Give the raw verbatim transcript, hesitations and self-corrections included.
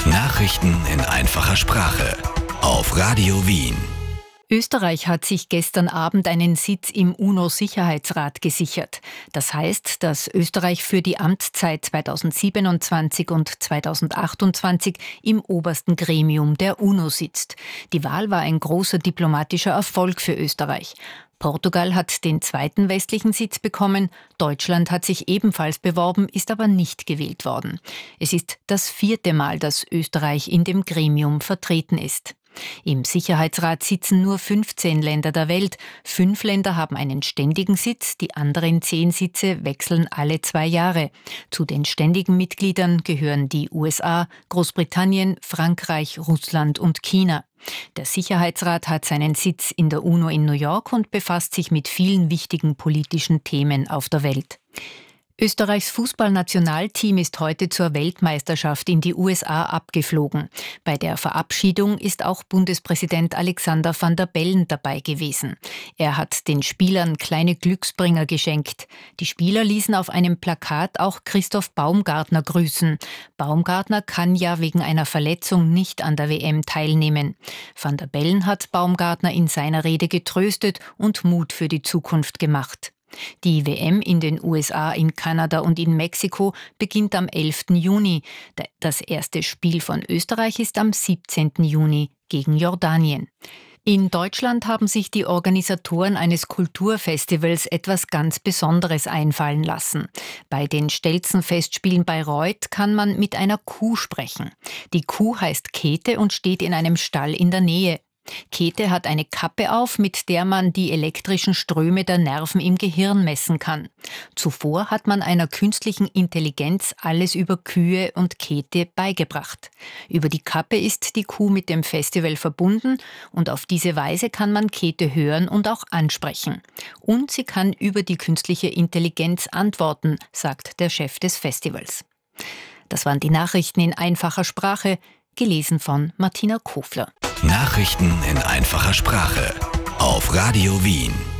Nachrichten in einfacher Sprache auf Radio Wien. Österreich hat sich gestern Abend einen Sitz im UNO-Sicherheitsrat gesichert. Das heißt, dass Österreich für die Amtszeit zweitausendsiebenundzwanzig und zweitausendachtundzwanzig im obersten Gremium der UNO sitzt. Die Wahl war ein großer diplomatischer Erfolg für Österreich. Portugal hat den zweiten westlichen Sitz bekommen, Deutschland hat sich ebenfalls beworben, ist aber nicht gewählt worden. Es ist das vierte Mal, dass Österreich in dem Gremium vertreten ist. Im Sicherheitsrat sitzen nur fünfzehn Länder der Welt. Fünf Länder haben einen ständigen Sitz, die anderen zehn Sitze wechseln alle zwei Jahre. Zu den ständigen Mitgliedern gehören die U S A, Großbritannien, Frankreich, Russland und China. Der Sicherheitsrat hat seinen Sitz in der UNO in New York und befasst sich mit vielen wichtigen politischen Themen auf der Welt. Österreichs Fußballnationalteam ist heute zur Weltmeisterschaft in die U S A abgeflogen. Bei der Verabschiedung ist auch Bundespräsident Alexander Van der Bellen dabei gewesen. Er hat den Spielern kleine Glücksbringer geschenkt. Die Spieler ließen auf einem Plakat auch Christoph Baumgartner grüßen. Baumgartner kann ja wegen einer Verletzung nicht an der W M teilnehmen. Van der Bellen hat Baumgartner in seiner Rede getröstet und Mut für die Zukunft gemacht. Die W M in den U S A, in Kanada und in Mexiko beginnt am elften Juni. Das erste Spiel von Österreich ist am siebzehnten Juni gegen Jordanien. In Deutschland haben sich die Organisatoren eines Kulturfestivals etwas ganz Besonderes einfallen lassen. Bei den Stelzen-Festspielen Bayreuth kann man mit einer Kuh sprechen. Die Kuh heißt Käthe und steht in einem Stall in der Nähe. Käthe hat eine Kappe auf, mit der man die elektrischen Ströme der Nerven im Gehirn messen kann. Zuvor hat man einer künstlichen Intelligenz alles über Kühe und Käthe beigebracht. Über die Kappe ist die Kuh mit dem Festival verbunden und auf diese Weise kann man Käthe hören und auch ansprechen. Und sie kann über die künstliche Intelligenz antworten, sagt der Chef des Festivals. Das waren die Nachrichten in einfacher Sprache, gelesen von Martina Kofler. Nachrichten in einfacher Sprache auf Radio Wien.